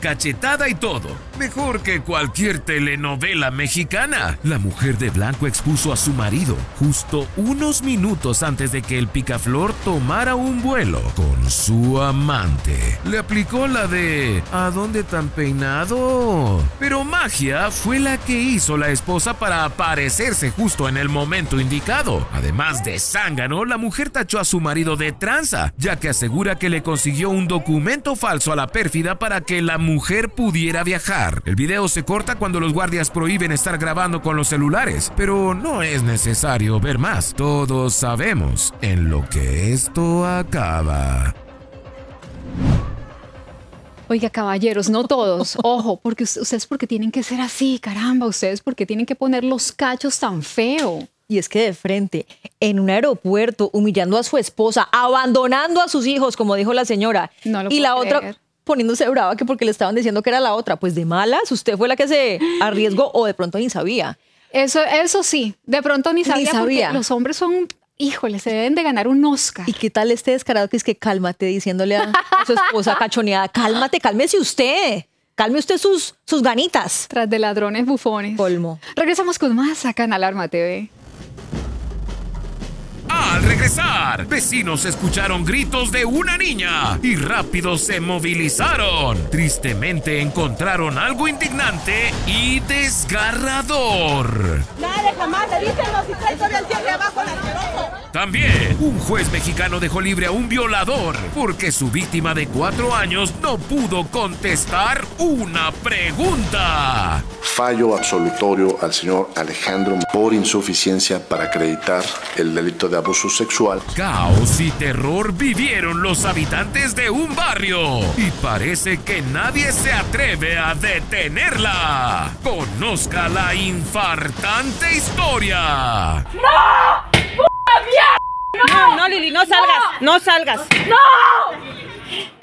cachetada y todo. Mejor que cualquier telenovela mexicana. La mujer de blanco expuso a su marido justo unos minutos antes de que el picaflor tomara un vuelo con su amante. Le aplicó la de ¿a dónde tan peinado? Pero magia fue la que hizo la esposa para aparecerse justo en el momento indicado. Además de zángano, la mujer tachó a su marido de tranza, ya que asegura que le consiguió un documento falso a la pérfida para que la mujer pudiera viajar. El video se corta cuando los guardias prohíben estar grabando con los celulares, pero no es necesario ver más. Todos sabemos en lo que esto acaba. Oiga, caballeros, no todos, ojo, porque ustedes porque tienen que ser así, caramba, ustedes porque tienen que poner los cachos tan feo. Y es que de frente, en un aeropuerto, humillando a su esposa, abandonando a sus hijos, como dijo la señora, No lo y la puedo otra creer. poniéndose brava que porque le estaban diciendo que era la otra. Pues de malas, usted fue la que se arriesgó o de pronto ni sabía. Eso sí, de pronto ni sabía, sabía. porque los hombres son, híjole, se deben de ganar un Oscar. ¿Y qué tal este descarado que es que cálmate, diciéndole a su esposa cachoneada, cálmate, cálmese usted, calme usted sus ganitas? Tras de ladrones bufones. Colmo. Regresamos con más acá en Alarma TV. Al regresar, vecinos escucharon gritos de una niña y rápido se movilizaron. Tristemente encontraron algo indignante y desgarrador. Nadie jamás le dicen los y trae todavía el cierre abajo al asqueroso. También, un juez mexicano dejó libre a un violador porque su víctima de 4 años no pudo contestar una pregunta. Fallo absolutorio al señor Alejandro por insuficiencia para acreditar el delito de abuso sexual. Caos y terror vivieron los habitantes de un barrio y parece que nadie se atreve a detenerla. Conozca la infartante historia. No, Lili, no salgas, no salgas. ¡No!